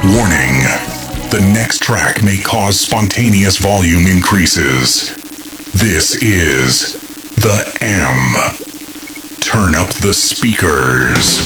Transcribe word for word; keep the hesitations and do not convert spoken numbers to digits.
Warning. The next track may cause spontaneous volume increases. This is The M. Turn up the speakers.